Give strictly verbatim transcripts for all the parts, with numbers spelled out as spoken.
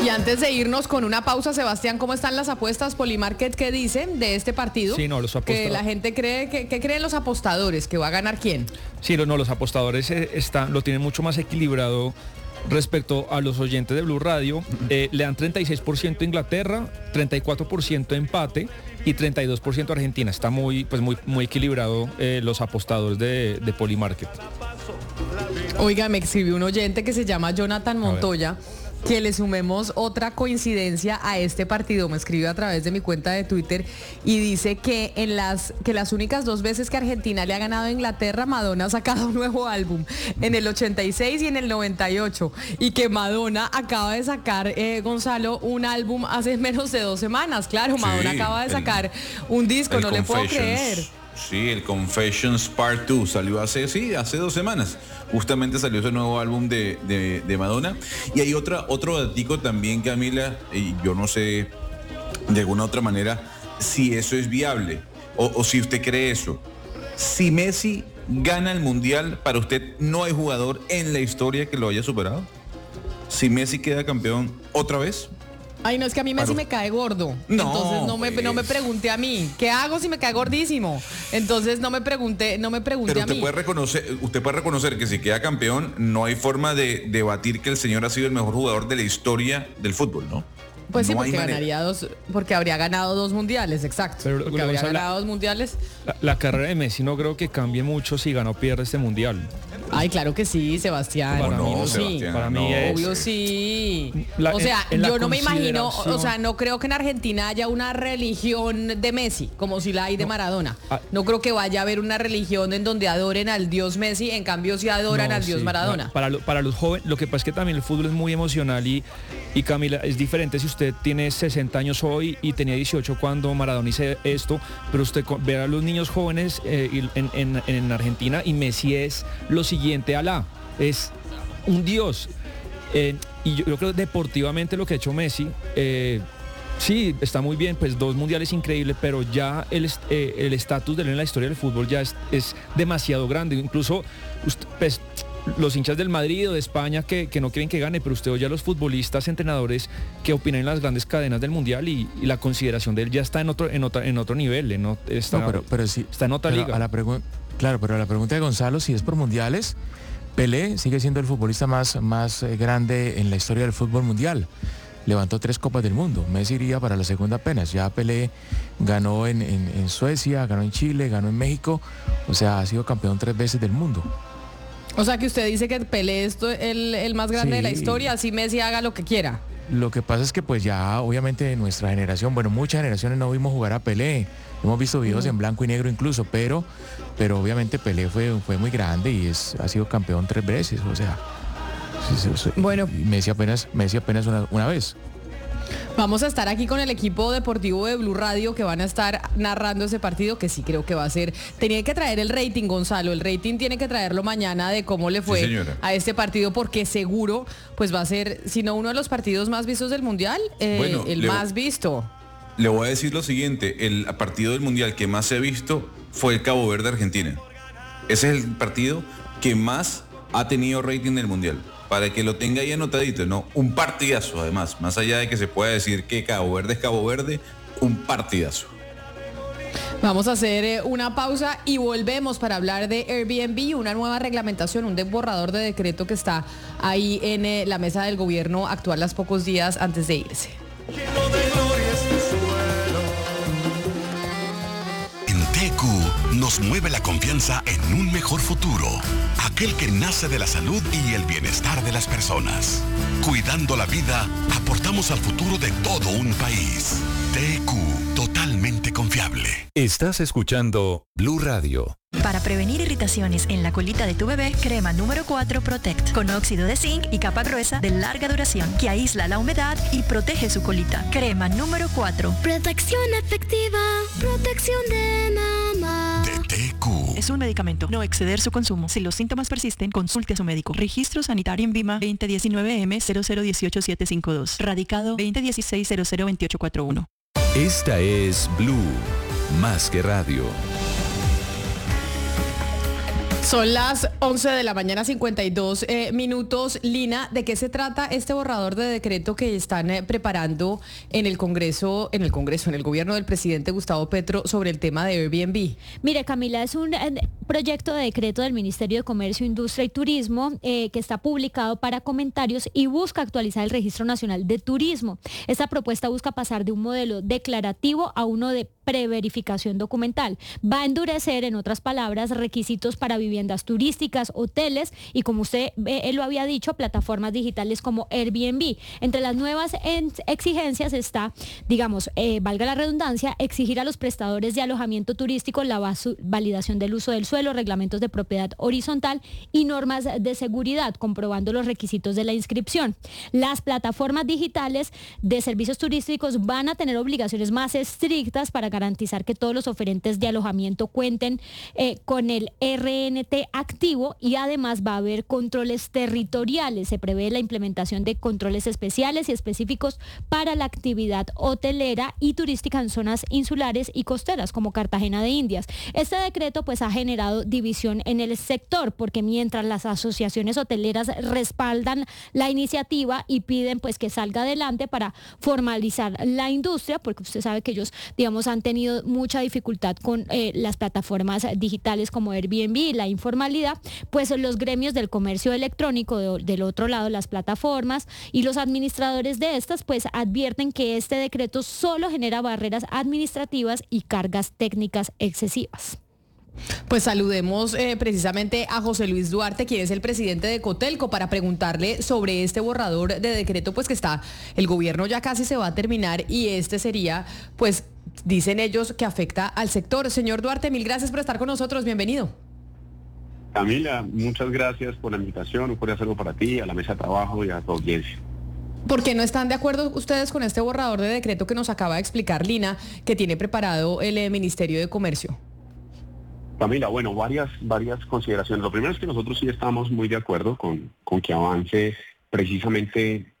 Y antes de irnos con una pausa, Sebastián, ¿cómo están las apuestas? Polymarket, ¿qué dice de este partido? Sí, no, los apostadores. Que la gente cree, que, ¿qué creen los apostadores? ¿Que va a ganar quién? Sí, no, los apostadores eh, están, lo tienen mucho más equilibrado respecto a los oyentes de Blue Radio. Eh, le dan treinta y seis por ciento Inglaterra, treinta y cuatro por ciento empate y treinta y dos por ciento Argentina. Está muy, pues muy, muy equilibrado eh, los apostadores de, de Polymarket. Oiga, me escribió un oyente que se llama Jonathan Montoya, que le sumemos otra coincidencia a este partido. Me escribió a través de mi cuenta de Twitter y dice que en las que las únicas dos veces que Argentina le ha ganado a Inglaterra, Madonna ha sacado un nuevo álbum, en el ochenta y seis y en el noventa y ocho, y que Madonna acaba de sacar, eh, Gonzalo, un álbum hace menos de dos semanas. Claro, Madonna sí, acaba de el, sacar un disco, no le puedo creer. Sí, el Confessions Part dos salió hace, sí, hace dos semanas. Justamente salió ese nuevo álbum de, de, de Madonna. Y hay otra, otro datico también, Camila, y yo no sé de alguna otra manera si eso es viable o, o si usted cree eso. Si Messi gana el Mundial, ¿para usted no hay jugador en la historia que lo haya superado? Si Messi queda campeón otra vez. Ay, no, es que a mí Messi me cae gordo. No, entonces no me, pues. no me pregunté a mí. ¿Qué hago si me cae gordísimo? Entonces no me pregunté, no me pregunté Pero a usted mí. puede reconocer, usted puede reconocer que si queda campeón, no hay forma de debatir que el señor ha sido el mejor jugador de la historia del fútbol, ¿no? Pues sí, No hay porque manera. ganaría dos, porque habría ganado dos mundiales, exacto. Pero, porque pero, habría Gonzalo, ganado dos mundiales. La, la carrera de Messi no creo que cambie mucho si gana o pierde este mundial. Ay, claro que sí, Sebastián. Para no, mí no, sí. Sebastián, para mí no. es- Obvio sí. La- o sea, en- en la yo no me imagino, o consideración- sea, no creo que en Argentina haya una religión de Messi, como si la hay de Maradona. Ah. No creo que vaya a haber una religión en donde adoren al dios Messi, en cambio sí adoran No, al dios sí, Maradona. no, Para, lo- para los jóvenes, lo que pasa es que también el fútbol es muy emocional y, y Camila, es diferente si usted tiene sesenta años hoy y tenía dieciocho cuando Maradona hizo esto, pero usted co- ve a los niños jóvenes eh, y en, en- en Argentina y Messi es lo siguiente a la, es un dios. Eh, y yo, yo creo deportivamente lo que ha hecho Messi, eh, sí, está muy bien, pues dos mundiales increíbles, pero ya el est- eh, el estatus de él en la historia del fútbol ya es, es demasiado grande. Incluso usted, pues, los hinchas del Madrid o de España que, que no quieren que gane, pero usted oye a los futbolistas, entrenadores que opinan en las grandes cadenas del mundial y, y la consideración de él ya está en otro, en otra, en otro nivel, en, ot- está, No, pero, pero sí, está en otra pero liga. a la pregu- claro, pero a la pregunta de Gonzalo, si es por mundiales, Pelé sigue siendo el futbolista más, más eh, grande en la historia del fútbol mundial. Levantó tres copas del mundo. Messi iría para la segunda apenas. Ya Pelé ganó en, en- en Suecia, ganó en Chile, ganó en México. O sea, ha sido campeón tres veces del mundo. O sea que usted dice que Pelé es to- el, el más grande de la Sí. historia, así Messi haga lo que quiera. Lo que pasa es que pues ya obviamente nuestra generación, bueno, muchas generaciones no vimos jugar a Pelé. Hemos visto videos en blanco y negro incluso, pero, pero obviamente Pelé fue, fue muy grande y es, ha sido campeón tres veces. O sea, sí, sí, sí. Bueno. Y Messi apenas, Messi apenas una, una vez. Vamos a estar aquí con el equipo deportivo de Blue Radio que van a estar narrando ese partido, que sí creo que va a ser. Tenía que traer el rating, Gonzalo. El rating tiene que traerlo mañana de cómo le fue señora. a este partido, porque seguro pues va a ser, si no uno de los partidos más vistos del Mundial, eh, Bueno, el le- más visto. Le voy a decir lo siguiente, el partido del Mundial que más se ha visto fue el Cabo Verde-Argentina. Ese es el partido que más ha tenido rating del Mundial. Para que lo tenga ahí anotadito, ¿no? Un partidazo, además. Más allá de que se pueda decir que Cabo Verde es Cabo Verde, un partidazo. Vamos a hacer eh, una pausa y volvemos para hablar de Airbnb, una nueva reglamentación, un de- borrador de decreto que está ahí en eh, la mesa del gobierno actual, a pocos días antes de irse. En T Q nos mueve la confianza en un mejor futuro, aquel que nace de la salud y el bienestar de las personas. Cuidando la vida, aportamos al futuro de todo un país. T Q, totalmente confiable. Estás escuchando Blue Radio. Para prevenir irritaciones en la colita de tu bebé, crema número cuatro Protect, con óxido de zinc y capa gruesa de larga duración, que aísla la humedad y protege su colita. Crema número cuatro. Protección efectiva, protección de mamá. De T Q. Es un medicamento. No exceder su consumo. Si los síntomas persisten, consulte a su médico. Registro sanitario en Vima veinte diecinueve M cero cero uno ocho siete cinco dos. Radicado veinte dieciséis cero cero veintiocho cuarenta y uno. Esta es Blue, más que radio. Son las once de la mañana, cincuenta y dos eh, minutos. Lina, ¿de qué se trata este borrador de decreto que están eh, preparando en el Congreso, en el Congreso, en el gobierno del presidente Gustavo Petro sobre el tema de Airbnb? Mire, Camila, es un eh, proyecto de decreto del Ministerio de Comercio, Industria y Turismo eh, que está publicado para comentarios y busca actualizar el Registro Nacional de Turismo. Esta propuesta busca pasar de un modelo declarativo a uno de preverificación documental. Va a endurecer, en otras palabras, requisitos para viviendas turísticas, hoteles y, como usted eh, él lo había dicho, plataformas digitales como Airbnb. Entre las nuevas exigencias está, digamos, eh, valga la redundancia, exigir a los prestadores de alojamiento turístico la validación del uso del suelo, reglamentos de propiedad horizontal y normas de seguridad, comprobando los requisitos de la inscripción. Las plataformas digitales de servicios turísticos van a tener obligaciones más estrictas para garantizar que todos los oferentes de alojamiento cuenten eh, con el R N T activo, y además va a haber controles territoriales. Se prevé la implementación de controles especiales y específicos para la actividad hotelera y turística en zonas insulares y costeras como Cartagena de Indias. Este decreto pues ha generado división en el sector, porque mientras las asociaciones hoteleras respaldan la iniciativa y piden pues que salga adelante para formalizar la industria, porque usted sabe que ellos, digamos, han tenido mucha dificultad con eh, las plataformas digitales como Airbnb y la informalidad, pues los gremios del comercio electrónico, de, del otro lado, las plataformas y los administradores de estas, pues advierten que este decreto solo genera barreras administrativas y cargas técnicas excesivas. Pues saludemos eh, precisamente a José Luis Duarte, quien es el presidente de Cotelco, para preguntarle sobre este borrador de decreto, pues que está, el gobierno ya casi se va a terminar y este sería, pues dicen ellos, que afecta al sector. Señor Duarte, mil gracias por estar con nosotros, bienvenido. Camila, muchas gracias por la invitación, por hacerlo para ti, a la mesa de trabajo y a tu audiencia. ¿Por qué no están de acuerdo ustedes con este borrador de decreto que nos acaba de explicar Lina, que tiene preparado el eh, Ministerio de Comercio? Camila, bueno, varias, varias consideraciones. Lo primero es que nosotros sí estamos muy de acuerdo con, con que avance precisamente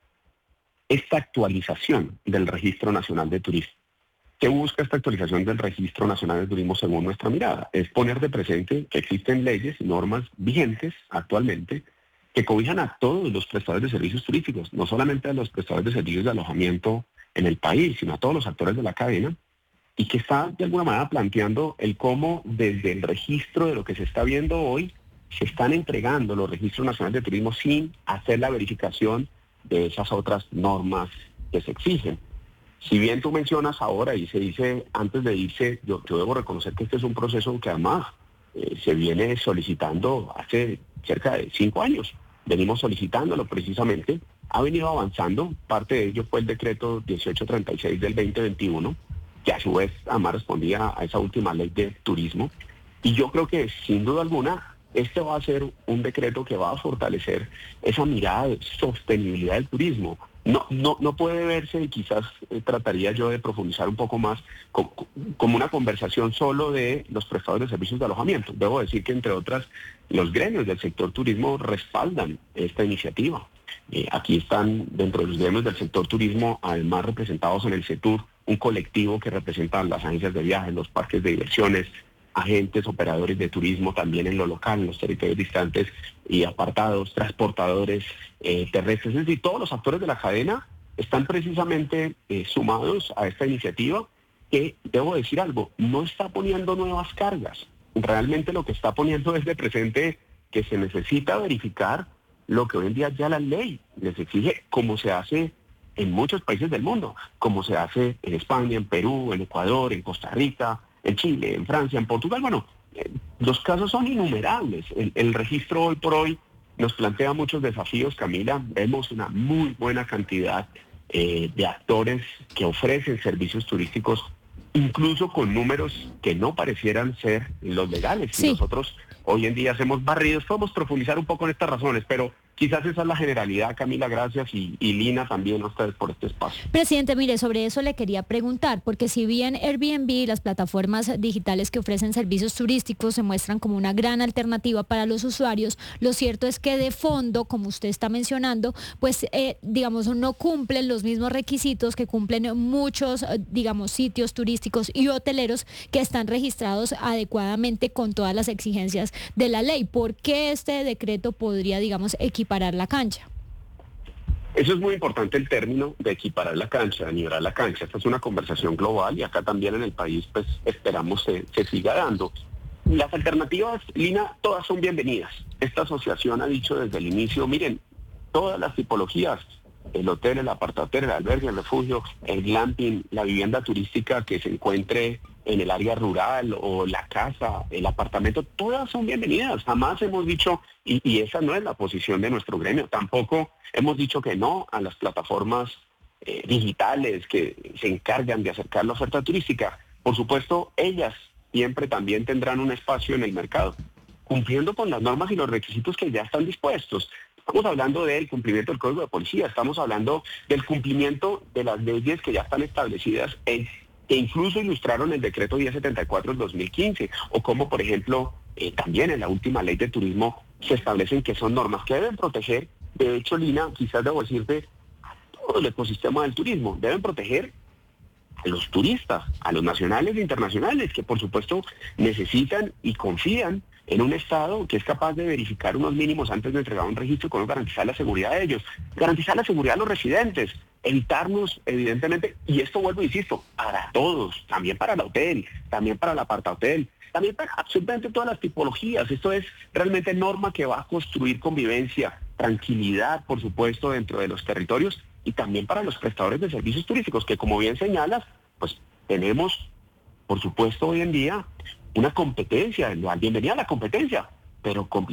esta actualización del Registro Nacional de Turismo. ¿Qué busca esta actualización del Registro Nacional de Turismo según nuestra mirada? Es poner de presente que existen leyes y normas vigentes actualmente que cobijan a todos los prestadores de servicios turísticos, no solamente a los prestadores de servicios de alojamiento en el país, sino a todos los actores de la cadena, y que está de alguna manera planteando el cómo desde el registro de lo que se está viendo hoy se están entregando los registros nacionales de turismo sin hacer la verificación de esas otras normas que se exigen. Si bien tú mencionas ahora y se dice antes de irse, yo, yo debo reconocer que este es un proceso que además eh, se viene solicitando hace cerca de cinco años. Venimos solicitándolo precisamente, ha venido avanzando, parte de ello fue el decreto dieciocho treinta y seis del veinte veintiuno, que a su vez además respondía a esa última ley de turismo, y yo creo que sin duda alguna este va a ser un decreto que va a fortalecer esa mirada de sostenibilidad del turismo. No, no, no puede verse, y quizás eh, trataría yo de profundizar un poco más, como, como una conversación solo de los prestadores de servicios de alojamiento. Debo decir que, entre otras, los gremios del sector turismo respaldan esta iniciativa. Eh, aquí están, dentro de los gremios del sector turismo, además representados en el CETUR, un colectivo que representa las agencias de viajes, los parques de diversiones, agentes, operadores de turismo también en lo local, en los territorios distantes y apartados, transportadores eh, terrestres. Es decir, todos los actores de la cadena están precisamente eh, sumados a esta iniciativa que, debo decir algo, no está poniendo nuevas cargas. Realmente lo que está poniendo es de presente que se necesita verificar lo que hoy en día ya la ley les exige, como se hace en muchos países del mundo, como se hace en España, en Perú, en Ecuador, en Costa Rica, en Chile, en Francia, en Portugal. Bueno, eh, los casos son innumerables. El, el registro hoy por hoy nos plantea muchos desafíos, Camila. Vemos una muy buena cantidad eh, de actores que ofrecen servicios turísticos, incluso con números que no parecieran ser los legales. Sí. Y nosotros hoy en día hacemos barridos. Podemos profundizar un poco en estas razones, pero quizás esa es la generalidad, Camila, gracias, y, y Lina también a ustedes por este espacio. Presidente, mire, sobre eso le quería preguntar, porque si bien Airbnb y las plataformas digitales que ofrecen servicios turísticos se muestran como una gran alternativa para los usuarios, lo cierto es que de fondo, como usted está mencionando, pues eh, digamos no cumplen los mismos requisitos que cumplen muchos, digamos, sitios turísticos y hoteleros que están registrados adecuadamente con todas las exigencias de la ley. ¿Por qué este decreto podría, digamos, equiparar la cancha? Eso es muy importante, el término de equiparar la cancha, de nivelar la cancha. Esta es una conversación global y acá también en el país pues esperamos se, se siga dando. Las alternativas, Lina, todas son bienvenidas. Esta asociación ha dicho desde el inicio, miren, todas las tipologías, el hotel, el apartahotel, el albergue, el refugio, el glamping, la vivienda turística que se encuentre en el área rural o la casa, el apartamento, todas son bienvenidas. Jamás hemos dicho, y, y esa no es la posición de nuestro gremio, tampoco hemos dicho que no a las plataformas eh, digitales que se encargan de acercar la oferta turística. Por supuesto, ellas siempre también tendrán un espacio en el mercado, cumpliendo con las normas y los requisitos que ya están dispuestos. Estamos hablando del cumplimiento del Código de Policía, estamos hablando del cumplimiento de las leyes que ya están establecidas en, que incluso ilustraron el decreto diez setenta y cuatro del dos mil quince, o como por ejemplo eh, también en la última ley de turismo se establecen que son normas que deben proteger. De hecho, Lina, quizás debo decirte, a todo el ecosistema del turismo, deben proteger a los turistas, a los nacionales e internacionales, que por supuesto necesitan y confían en un Estado que es capaz de verificar unos mínimos antes de entregar un registro y con garantizar la seguridad de ellos, garantizar la seguridad de los residentes, evitarnos, evidentemente, y esto vuelvo, insisto, para todos, también para el hotel, también para el apartahotel, también para absolutamente todas las tipologías. Esto es realmente norma que va a construir convivencia, tranquilidad, por supuesto, dentro de los territorios y también para los prestadores de servicios turísticos, que como bien señalas, pues tenemos, por supuesto, hoy en día una competencia, bienvenida a la competencia, pero